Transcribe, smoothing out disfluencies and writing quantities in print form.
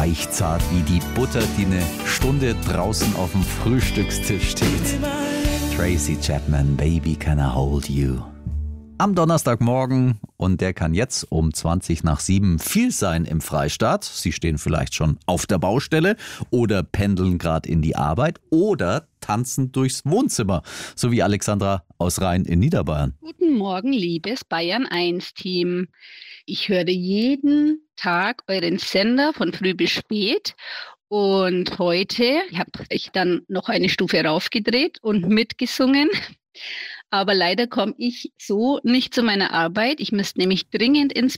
weichzart wie die Butter, die eine Stunde draußen auf dem Frühstückstisch steht. Tracy Chapman, Baby Can I Hold You. Am Donnerstagmorgen, und der kann jetzt um 7:20 viel sein im Freistaat. Sie stehen vielleicht schon auf der Baustelle oder pendeln gerade in die Arbeit oder tanzen durchs Wohnzimmer, so wie Alexandra aus Rhein in Niederbayern. Guten Morgen, liebes Bayern-1-Team. Ich höre jeden Tag euren Sender von früh bis spät. Und heute habe ich dann noch eine Stufe raufgedreht und mitgesungen. Aber leider komme ich so nicht zu meiner Arbeit. Ich müsste nämlich dringend ins